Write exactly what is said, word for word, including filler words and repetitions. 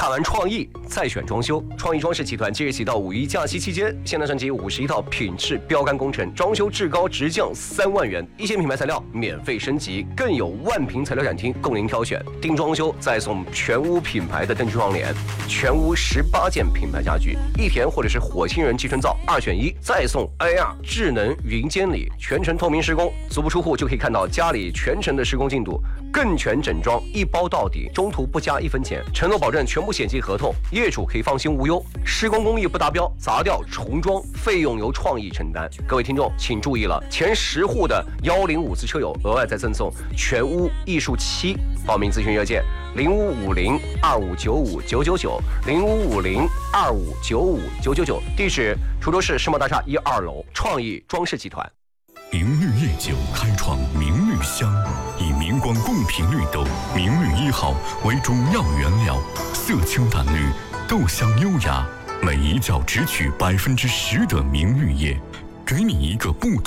大完创意，再选装修。创意装饰集团即日起到五一假期期间，现代升级五十一套品质标杆工程，装修至高直降三万元，一线品牌材料免费升级，更有万平材料展厅供您挑选。定装修再送全屋品牌的灯具窗帘，全屋十八件品牌家具，益田或者是火星人集成灶二选一，再送 A R 智能云监理，全程透明施工，足不出户就可以看到家里全程的施工进度，更全整装一包到底，中途不加一分钱，承诺保证全部险金合同，业主可以放心无忧。施工工艺不达标，砸掉重装，费用由创意承担。各位听众请注意了，前十户的幺零五次车友额外再赠送全屋艺术漆。报名咨询热线零五五零二五九五九九九零五五零二五九五九九九，地址滁州市世贸大厦一二楼，创意装饰集团。 明绿夜酒开创明绿香，以明光贡品绿豆明绿一号为主要原料，色清淡绿，豆香优雅，每一角只取百分之十的明绿叶，给你一个不同